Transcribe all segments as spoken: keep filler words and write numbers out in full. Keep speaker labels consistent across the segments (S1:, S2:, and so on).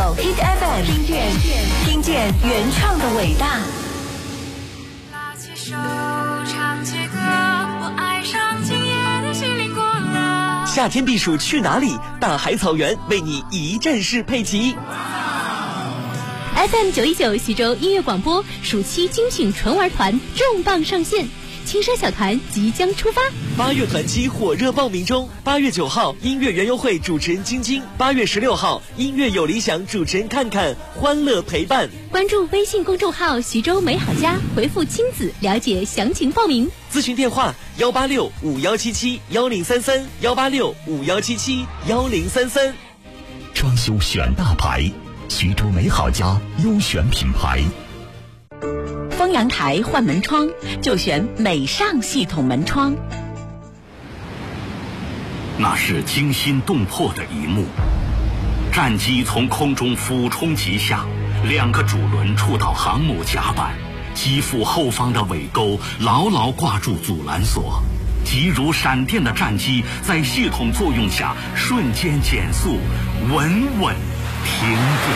S1: Hit F M， 听见听见原创的伟大。
S2: 拉起手唱起歌，我爱上今夜的西林古乐。
S3: 夏天避暑去哪里？大海草原为你一站式配齐。
S4: F M 九一九徐州音乐广播暑期精品纯玩团重磅上线，青山小团即将出发。
S3: 八月团期火热报名中，八月九号音乐园游会主持人晶晶，八月十六号音乐有理想主持人看看，欢乐陪伴。
S4: 关注微信公众号徐州美好家，回复亲子了解详情报名。
S3: 咨询电话幺八六五幺七七幺零三三幺八六五幺七七幺零三三。
S5: 装修选大牌，徐州美好家优选品牌。
S1: 封阳台换门窗就选美尚系统门窗。
S5: 那是惊心动魄的一幕，战机从空中俯冲急下，两个主轮触到航母甲板，机腹后方的尾钩牢牢挂住阻拦索，急如闪电的战机在系统作用下瞬间减速，稳稳停住。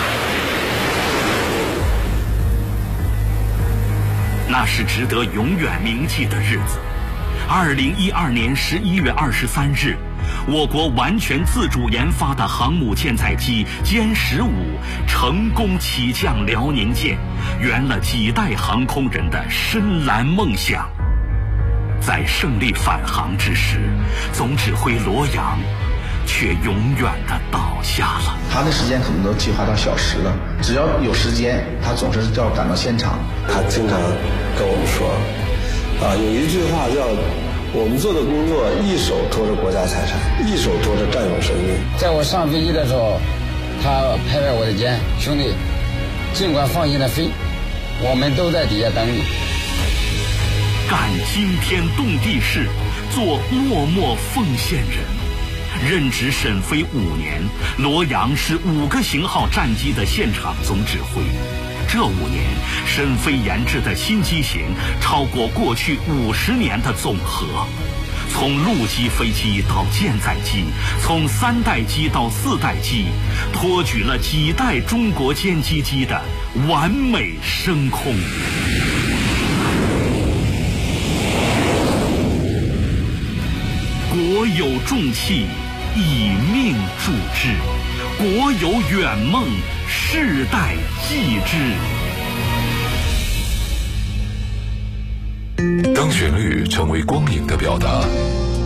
S5: 那是值得永远铭记的日子。二零一二年十一月二十三日，我国完全自主研发的航母舰载机歼十五成功起降辽宁舰，圆了几代航空人的深蓝梦想。在胜利返航之时，总指挥罗阳却永远的倒下了。
S6: 他的时间可能都计划到小时了，只要有时间，他总是要赶到现场。
S7: 他经常跟我们说，啊，有一句话叫“我们做的工作，一手托着国家财产，一手托着战友生命”。
S8: 在我上飞机的时候，他拍拍我的肩，兄弟，尽管放心的飞，我们都在底下等你。
S5: 干惊天动地事，做默默奉献人。任职沈飞五年，罗阳是五个型号战机的现场总指挥。这五年，沈飞研制的新机型超过过去五十年的总和。从陆基飞机到舰载机，从三代机到四代机，托举了几代中国歼击机的完美升空。国有重器，以命铸之；国有远梦，世代继之。
S9: 当旋律成为光影的表达，